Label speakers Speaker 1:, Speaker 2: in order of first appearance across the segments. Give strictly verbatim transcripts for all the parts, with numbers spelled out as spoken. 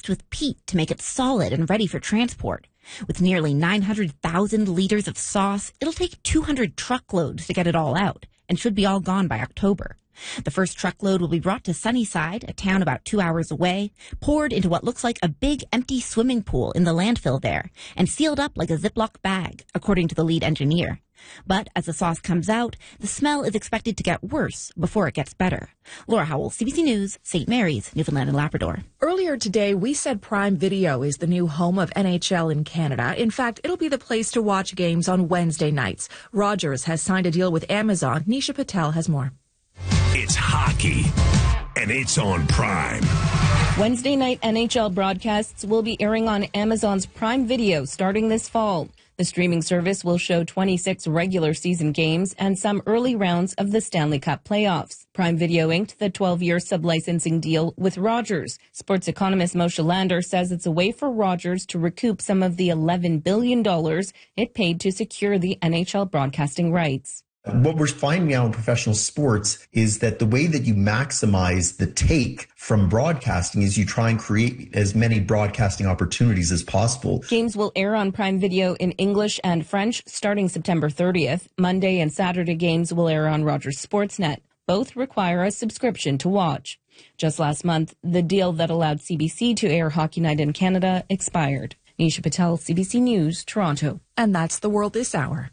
Speaker 1: mixed with peat to make it solid and ready for transport. With nearly nine hundred thousand liters of sauce, it'll take two hundred truckloads to get it all out, and should be all gone by October. The first truckload will be brought to Sunnyside, a town about two hours away, poured into what looks like a big empty swimming pool in the landfill there, and sealed up like a Ziploc bag, according to the lead engineer. But as the sauce comes out, the smell is expected to get worse before it gets better. Laura Howell, C B C News, Saint Mary's, Newfoundland and Labrador.
Speaker 2: Earlier today, we said Prime Video is the new home of N H L in Canada. In fact, it'll be the place to watch games on Wednesday nights. Rogers has signed a deal with Amazon. Nisha Patel has more.
Speaker 3: It's hockey, and it's on Prime.
Speaker 4: Wednesday night N H L broadcasts will be airing on Amazon's Prime Video starting this fall. The streaming service will show twenty-six regular season games and some early rounds of the Stanley Cup playoffs. Prime Video inked the twelve-year sublicensing deal with Rogers. Sports economist Moshe Lander says it's a way for Rogers to recoup some of the eleven billion dollars it paid to secure the N H L broadcasting rights.
Speaker 5: What we're finding now in professional sports is that the way that you maximize the take from broadcasting is you try and create as many broadcasting opportunities as possible.
Speaker 4: Games will air on Prime Video in English and French starting September thirtieth. Monday and Saturday games will air on Rogers Sportsnet. Both require a subscription to watch. Just last month, the deal that allowed C B C to air Hockey Night in Canada expired. Nisha Patel, C B C News, Toronto.
Speaker 2: And that's the world this hour.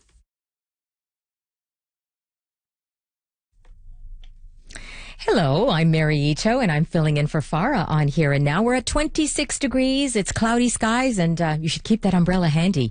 Speaker 6: Hello, I'm Mary Ito, and I'm filling in for Farah on Here and Now. We're at twenty-six degrees. It's cloudy skies, and uh, you should keep that umbrella handy.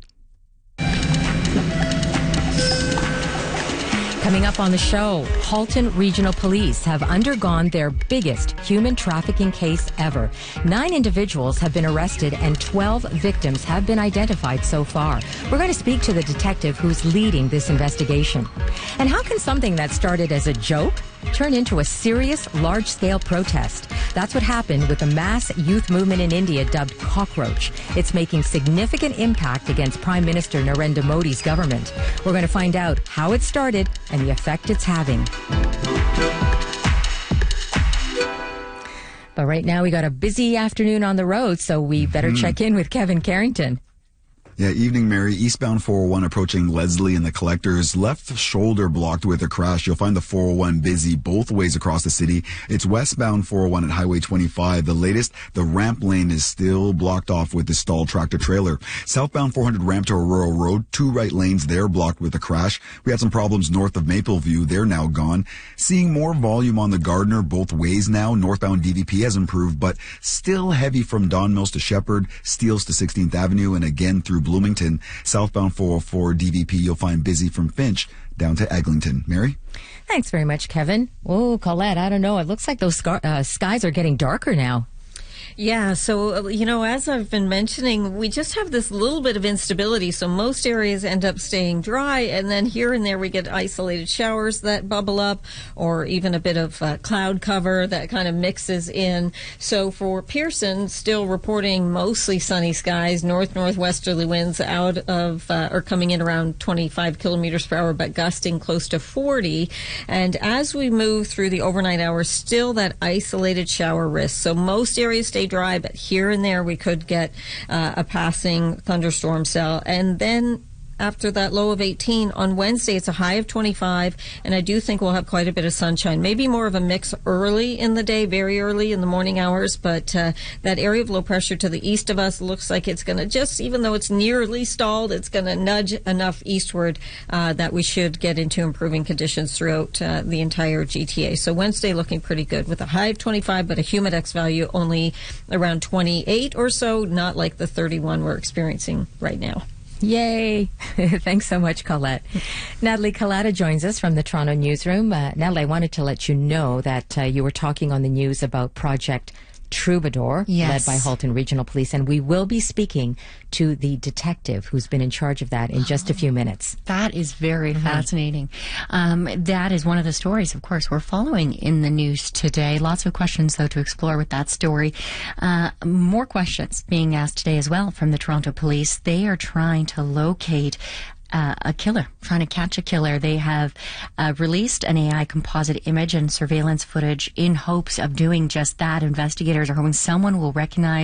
Speaker 6: Coming up on the show, Halton Regional Police have undergone their biggest human trafficking case ever. Nine individuals have been arrested and twelve victims have been identified so far. We're going to speak to the detective who's leading this investigation. And how can something that started as a joke turn into a serious, large-scale protest? That's what happened with the mass youth movement in India dubbed Cockroach. It's making significant impact against Prime Minister Narendra Modi's government. We're going to find out how it started and the effect it's having. But right now we got a busy afternoon on the road, so we better mm-hmm. check in with Kevin Carrington.
Speaker 7: Yeah, evening, Mary. Eastbound four oh one approaching Leslie and the Collectors. Left shoulder blocked with a crash. You'll find the four oh one busy both ways across the city. It's westbound four oh one at Highway twenty-five. The latest, the ramp lane is still blocked off with the stalled tractor trailer. Southbound four hundred ramp to Aurora Road. Two right lanes there blocked with a crash. We had some problems north of Mapleview. They're now gone. Seeing more volume on the Gardner both ways now. Northbound D V P has improved, but still heavy from Don Mills to Shepherd, Steeles to sixteenth Avenue, and again through Bloomington. Southbound four oh four D V P you'll find busy from Finch down to Eglinton. Mary?
Speaker 6: Thanks very much, Kevin. Oh, Colette, I don't know. It looks like those scar- uh, skies are getting darker now.
Speaker 8: Yeah, so, you know, as I've been mentioning, we just have this little bit of instability. So most areas end up staying dry, and then here and there we get isolated showers that bubble up, or even a bit of uh, cloud cover that kind of mixes in. So for Pearson, still reporting mostly sunny skies, north-northwesterly winds out of, uh, or coming in around twenty-five kilometers per hour, but gusting close to forty. And as we move through the overnight hours, still that isolated shower risk. So most areas stay dry, but here and there we could get uh, a passing thunderstorm cell. And then after that low of eighteen on Wednesday, it's a high of twenty-five, and I do think we'll have quite a bit of sunshine. Maybe more of a mix early in the day, very early in the morning hours, but uh, that area of low pressure to the east of us looks like it's going to just, even though it's nearly stalled, it's going to nudge enough eastward uh, that we should get into improving conditions throughout uh, the entire G T A. So Wednesday looking pretty good with a high of twenty-five, but a Humidex value only around twenty-eight or so, not like the thirty-one we're experiencing right now.
Speaker 6: Yay. Thanks so much, Colette. Natalie Collada joins us from the Toronto newsroom. Uh, Natalie, I wanted to let you know that uh, you were talking on the news about Project Troubadour,
Speaker 9: yes.
Speaker 6: led by Halton Regional Police, and we will be speaking to the detective who's been in charge of that in just a few minutes.
Speaker 9: That is very
Speaker 6: mm-hmm.
Speaker 9: fascinating. Um, that is one of the stories, of course, we're following in the news today. Lots of questions, though, to explore with that story. Uh, more questions being asked today as well from the Toronto Police. They are trying to locate Uh, a killer, trying to catch a killer. They have uh, released an A I composite image and surveillance footage in hopes of doing just that. Investigators are hoping someone will recognize